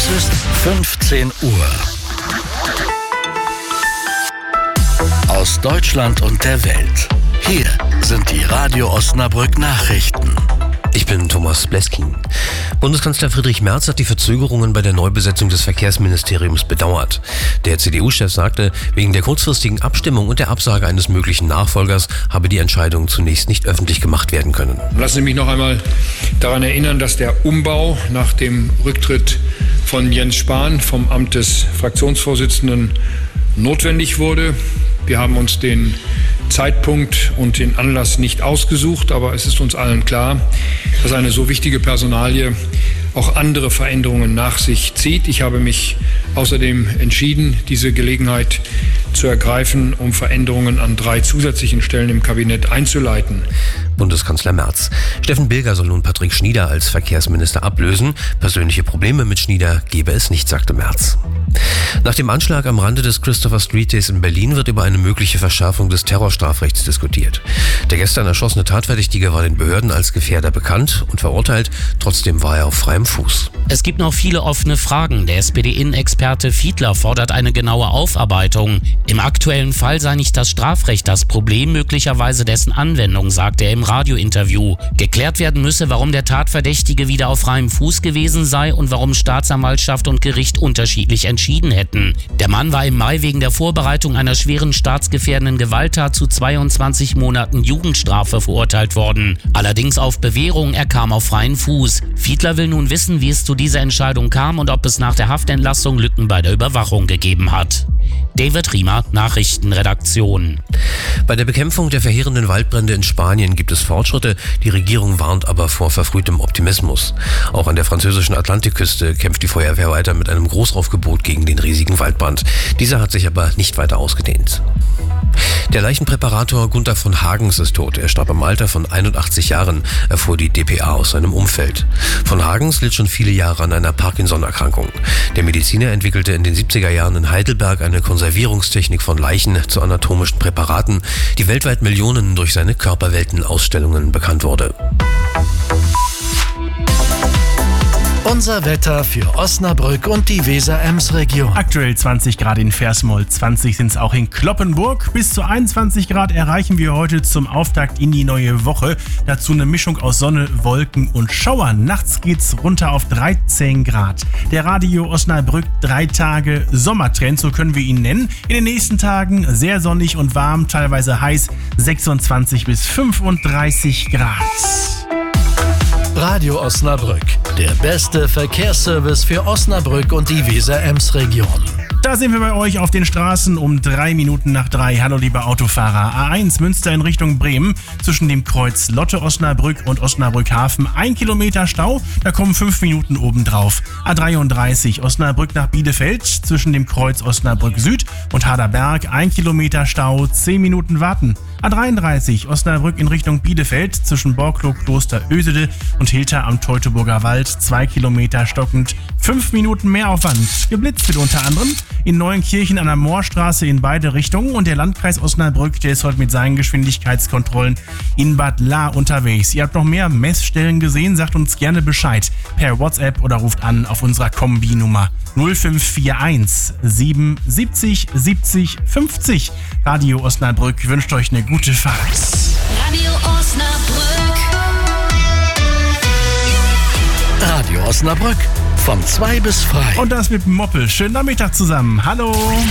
Es ist 15 Uhr. Aus Deutschland und der Welt. Hier sind die Radio Osnabrück Nachrichten. Ich bin Thomas Bleskin. Bundeskanzler Friedrich Merz hat die Verzögerungen bei der Neubesetzung des Verkehrsministeriums bedauert. Der CDU-Chef sagte, wegen der kurzfristigen Abstimmung und der Absage eines möglichen Nachfolgers habe die Entscheidung zunächst nicht öffentlich gemacht werden können. Lassen Sie mich noch einmal daran erinnern, dass der Umbau nach dem Rücktritt von Jens Spahn vom Amt des Fraktionsvorsitzenden notwendig wurde. Wir haben uns den Zeitpunkt und den Anlass nicht ausgesucht, aber es ist uns allen klar, dass eine so wichtige Personalie auch andere Veränderungen nach sich zieht. Ich habe mich außerdem entschieden, diese Gelegenheit zu ergreifen, um Veränderungen an 3 zusätzlichen Stellen im Kabinett einzuleiten. Bundeskanzler Merz. Steffen Bilger soll nun Patrick Schnieder als Verkehrsminister ablösen. Persönliche Probleme mit Schnieder gebe es nicht, sagte Merz. Nach dem Anschlag am Rande des Christopher Street Days in Berlin wird über eine mögliche Verschärfung des Terrorstrafrechts diskutiert. Der gestern erschossene Tatverdächtige war den Behörden als Gefährder bekannt und verurteilt. Trotzdem war er auf freiem Fuß. Es gibt noch viele offene Fragen. Der SPD-Innenexperte Fiedler fordert eine genaue Aufarbeitung. Im aktuellen Fall sei nicht das Strafrecht das Problem, möglicherweise dessen Anwendung, sagte er im Radiointerview. Geklärt werden müsse, warum der Tatverdächtige wieder auf freiem Fuß gewesen sei und warum Staatsanwaltschaft und Gericht unterschiedlich entschieden hätten. Der Mann war im Mai wegen der Vorbereitung einer schweren staatsgefährdenden Gewalttat zu 22 Monaten Jugendstrafe verurteilt worden. Allerdings auf Bewährung, er kam auf freien Fuß. Fiedler will nun wissen, wie es zu dieser Entscheidung kam und ob es nach der Haftentlassung Lücken bei der Überwachung gegeben hat. David Riemer, Nachrichtenredaktion. Bei der Bekämpfung der verheerenden Waldbrände in Spanien gibt es Fortschritte. Die Regierung warnt aber vor verfrühtem Optimismus. Auch an der französischen Atlantikküste kämpft die Feuerwehr weiter mit einem Großaufgebot gegen den riesigen Waldbrand. Dieser hat sich aber nicht weiter ausgedehnt. Der Leichenpräparator Gunther von Hagens ist tot. Er starb im Alter von 81 Jahren, erfuhr die dpa aus seinem Umfeld. Von Hagens litt schon viele Jahre an einer Parkinson-Erkrankung. Der Mediziner entwickelte in den 70er Jahren in Heidelberg eine Konservierungstechnik von Leichen zu anatomischen Präparaten, die weltweit Millionen durch seine Körperwelten-Ausstellungen bekannt wurde. Unser Wetter für Osnabrück und die Weser-Ems-Region. Aktuell 20 Grad in Versmold, 20 sind es auch in Cloppenburg. Bis zu 21 Grad erreichen wir heute zum Auftakt in die neue Woche. Dazu eine Mischung aus Sonne, Wolken und Schauern. Nachts geht's runter auf 13 Grad. Der Radio Osnabrück 3 Tage Sommertrend, so können wir ihn nennen. In den nächsten Tagen sehr sonnig und warm, teilweise heiß, 26 bis 35 Grad. Radio Osnabrück, der beste Verkehrsservice für Osnabrück und die Weser-Ems-Region. Da sind wir bei euch auf den Straßen um 3 Minuten nach 3. Hallo liebe Autofahrer. A1 Münster in Richtung Bremen. Zwischen dem Kreuz Lotte Osnabrück und Osnabrück Hafen 1 Kilometer Stau. Da kommen 5 Minuten obendrauf. A33 Osnabrück nach Bielefeld. Zwischen dem Kreuz Osnabrück Süd und Harderberg 1 Kilometer Stau. 10 Minuten warten. A33 Osnabrück in Richtung Bielefeld. Zwischen Borklow, Kloster Ösede und Hilter am Teutoburger Wald 2 Kilometer stockend. 5 Minuten Mehraufwand. Geblitzt wird unter anderem in Neuenkirchen an der Moorstraße in beide Richtungen und der Landkreis Osnabrück, der ist heute mit seinen Geschwindigkeitskontrollen in Bad Lahr unterwegs. Ihr habt noch mehr Messstellen gesehen, sagt uns gerne Bescheid per WhatsApp oder ruft an auf unserer Kombi-Nummer 0541 77 70 50. Radio Osnabrück wünscht euch eine gute Fahrt. Radio Osnabrück. Radio Osnabrück von 2 bis frei. Und das mit dem Moppel. Schönen Nachmittag zusammen. Hallo.